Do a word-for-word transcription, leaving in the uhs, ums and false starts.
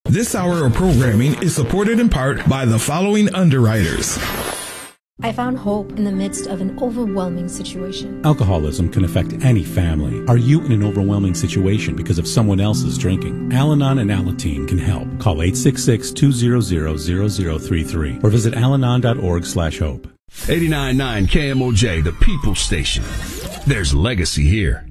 This hour of programming is supported in part by the following underwriters. I found hope in the midst of an overwhelming situation. Alcoholism can affect any family. Are you in an overwhelming situation because of someone else's drinking? Al-Anon and Alateen can help. Call eight six six, two zero zero, zero zero three three or visit alanon dot org slash hope. eighty-nine point nine K M O J, the People Station. There's legacy here.